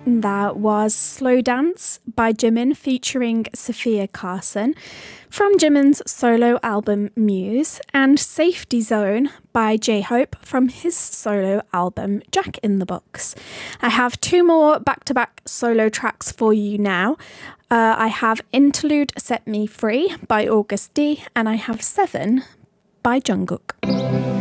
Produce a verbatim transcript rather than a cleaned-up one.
That was Slow Dance by Jimin featuring Sophia Carson from Jimin's solo album Muse, and Safety Zone by J-Hope from his solo album Jack in the Box. I have two more back-to-back solo tracks for you now. Uh, I have Interlude Set Me Free by August D, and I have Seven by Jungkook.